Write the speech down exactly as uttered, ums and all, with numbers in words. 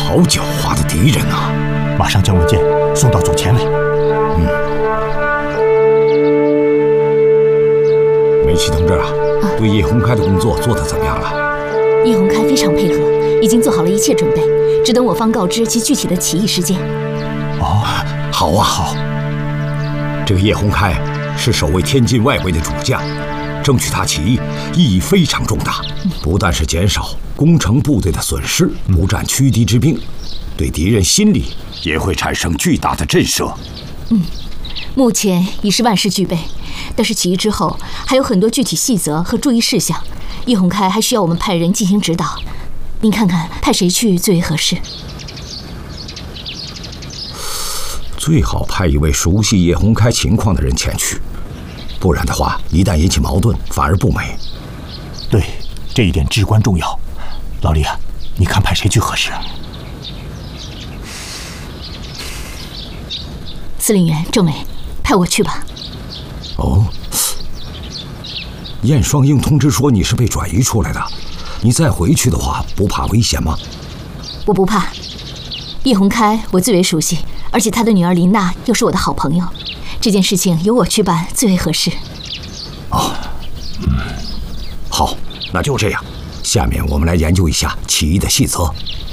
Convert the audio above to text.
好狡猾的敌人啊！ 马上将文件送到总前来。 嗯。梅启同志啊，啊对叶洪开的工作做得怎么样了？ 叶洪开非常配合，已经做好了一切准备，只等我方告知其具体的起义事件。 哦，好啊，好。这个叶洪开是守卫天津外围的主将，争取他起义意义非常重大，不但是减少攻城部队的损失，不战驱敌之兵，对敌人心理也会产生巨大的震慑。 嗯，目前已是万事俱备，但是起义之后还有很多具体细则和注意事项，叶洪开还需要我们派人进行指导。您看看派谁去最为合适？ 最好派一位熟悉叶洪开情况的人前去，不然的话，一旦引起矛盾，反而不美。 对，这一点至关重要。老李啊，你看派谁去合适啊？ 司令员郑伟，派我去吧。 哦，燕双英通知说你是被转移出来的，你再回去的话，不怕危险吗？ 我不怕。叶洪开我最为熟悉，而且他的女儿林娜又是我的好朋友，这件事情由我去办最为合适。 哦，嗯，好，那就这样。下面我们来研究一下起义的细则。